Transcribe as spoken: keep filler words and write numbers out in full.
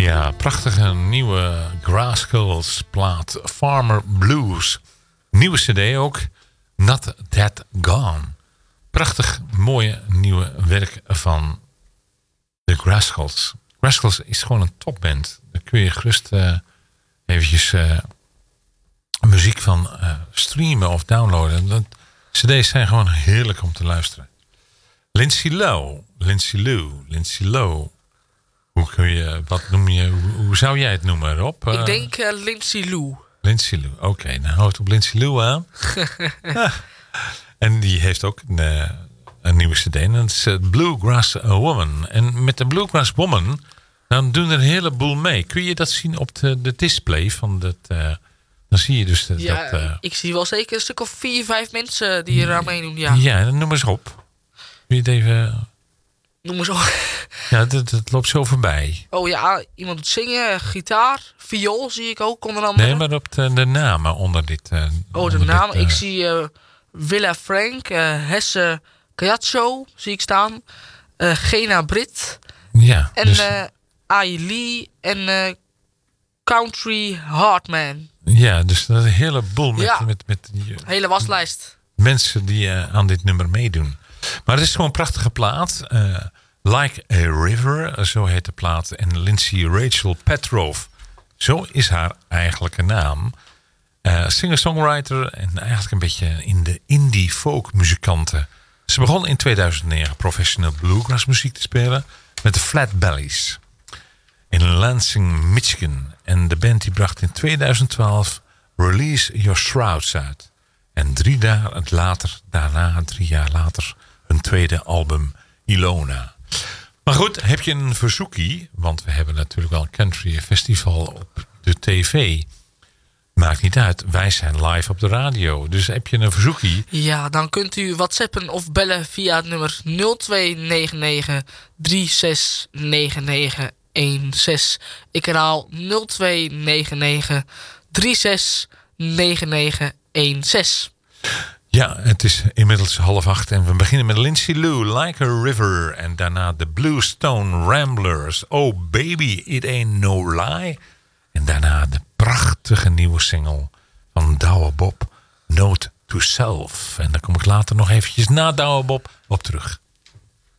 Ja, prachtige nieuwe Grasskulls plaat Farmer Blues. Nieuwe cd ook, Not That Gone. Prachtig mooie nieuwe werk van de Grasskulls. Grasskulls is gewoon een topband. Daar kun je gerust uh, eventjes uh, muziek van uh, streamen of downloaden. De cd's zijn gewoon heerlijk om te luisteren. Lindsay Lowe, Lindsay Lou, Lindsay Lowe. Hoe kun je, wat noem je, hoe, hoe zou jij het noemen, Rob? Ik denk uh, Lindsay Lou. Lindsay Lou, oké. Okay, nou houdt op Lindsay Lou aan. ah. En die heeft ook een, uh, een nieuwe cd. En dat is uh, Bluegrass Woman. En met de Bluegrass Woman, dan doen er een heleboel mee. Kun je dat zien op de, de display van dat... Uh, dan zie je dus de, ja, dat... Uh, ik zie wel zeker een stuk of vier, vijf mensen die er aan meedoen. Ja, ja, dan noem eens op. Kun je het even... Noem eens op. Ja, dat, dat loopt zo voorbij. Oh ja, iemand doet zingen, gitaar, viool zie ik ook onder andere. Nee, maar op de, de namen onder dit... Uh, oh, de namen. Uh... Ik zie uh, Willa Frank, uh, Hesse Cayazzo zie ik staan. Uh, Gena Britt. Ja. En dus... uh, Ai Lee en uh, Country Hartman. Ja, dus dat is een heleboel met... Ja, met, met, met hele waslijst. Mensen die uh, aan dit nummer meedoen. Maar het is gewoon een prachtige plaat. Uh, Like a River, zo heet de plaat. En Lindsay Rachel Petrov, zo is haar eigenlijke naam. Uh, singer-songwriter en eigenlijk een beetje in de indie folk muzikanten. Ze begon in tweeduizend negen professioneel bluegrass muziek te spelen met de Flat Bellies in Lansing, Michigan. En de band die bracht in tweeduizend twaalf Release Your Shrouds uit. En drie dagen later, daarna, drie jaar later, hun tweede album Ilona. Maar goed, heb je een verzoekie? Want we hebben natuurlijk wel een country festival op de tv. Maakt niet uit, wij zijn live op de radio. Dus heb je een verzoekie? Ja, dan kunt u whatsappen of bellen via het nummer nul twee negen negen drie zes negen negen een zes. Ik herhaal nul twee negen negen drie zes negen negen een zes. Ja, het is inmiddels half acht en we beginnen met Lindsay Lou, Like a River. En daarna de Bluestone Ramblers, Oh Baby, It Ain't No Lie. En daarna de prachtige nieuwe single van Douwe Bob, Note to Self. En daar kom ik later nog eventjes na Douwe Bob op terug.